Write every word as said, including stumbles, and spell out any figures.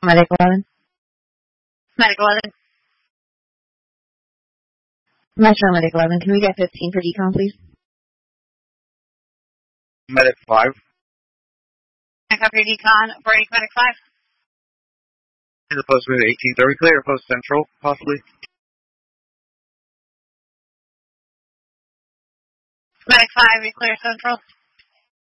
Medic eleven. Medic eleven. Metro Medic eleven, can we get fifteen for decon, please? Medic five. I copy decon for Medic five. In the post with eighteenth, are we clear? Post central, possibly? Medic five, we clear central.